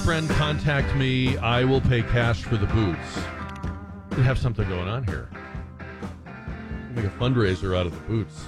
friend contact me. I will pay cash for the boots. We have something going on here. Make a fundraiser out of the boots.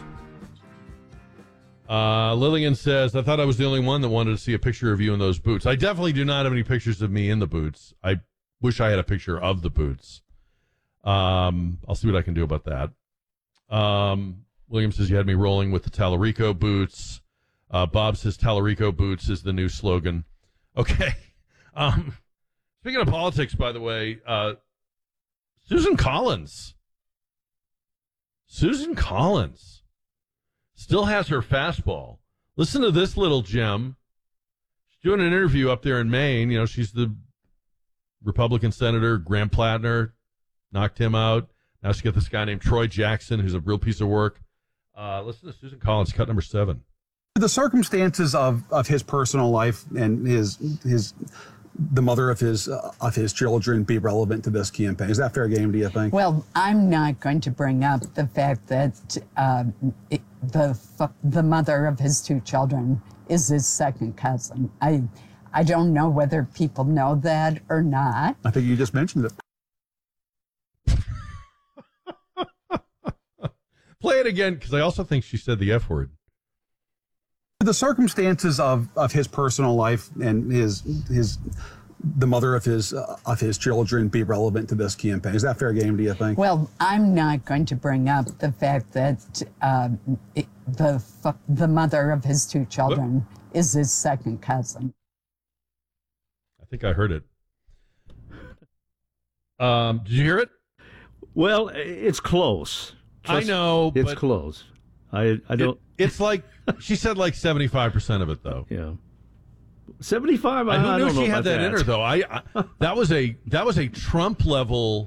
Lillian says, I thought I was the only one that wanted to see a picture of you in those boots. I definitely do not have any pictures of me in the boots. I wish I had a picture of the boots. I'll see what I can do about that. William says, you had me rolling with the Tallarico boots. Bob says, Tallarico boots is the new slogan. Okay. Speaking of politics, by the way, Susan Collins still has her fastball. Listen to this little gem. She's doing an interview up there in Maine. You know, she's the Republican senator. Graham Plattner knocked him out. Now she got this guy named Troy Jackson, who's a real piece of work. Listen to Susan Collins, cut number 7. The circumstances of his personal life and the mother of his children be relevant to this campaign. Is that fair game, do you think? Well, I'm not going to bring up the fact that the mother of his 2 children is his second cousin. I don't know whether people know that or not. I think you just mentioned it. Play it again, because I also think she said the F word. The circumstances of his personal life and the mother of his children be relevant to this campaign. Is that fair game, do you think? Well, I'm not going to bring up the fact that the mother of his 2 children is his second cousin. I think I heard it. Did you hear it? Well, it's close. I know, it's close. I don't. It's like she said, like 75% of it, though. Yeah, 75. I don't knew know she had that in her, though. That was a Trump level.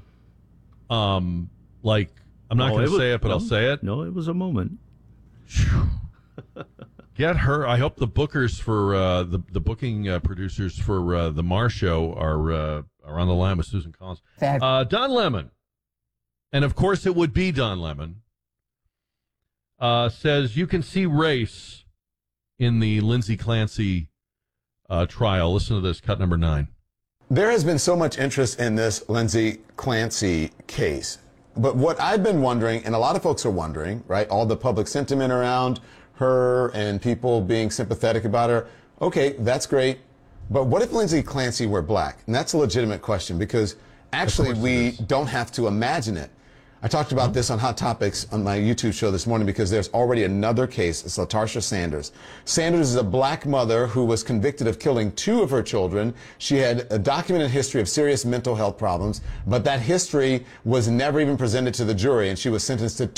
Like I'm not going to say it, but I'll say it. No, it was a moment. Get her. I hope the bookers for the booking producers for the Marr Show are on the line with Susan Collins. Don Lemon, and of course it would be Don Lemon. Says you can see race in the Lindsay Clancy trial. Listen to this, cut number 9. There has been so much interest in this Lindsay Clancy case. But what I've been wondering, and a lot of folks are wondering, right, all the public sentiment around her and people being sympathetic about her, okay, that's great. But what if Lindsay Clancy were black? And that's a legitimate question because actually we don't have to imagine it. I talked about this on Hot Topics on my YouTube show this morning because there's already another case. It's LaTarsha Sanders. Sanders is a black mother who was convicted of killing 2 of her children. She had a documented history of serious mental health problems, but that history was never even presented to the jury, and she was sentenced to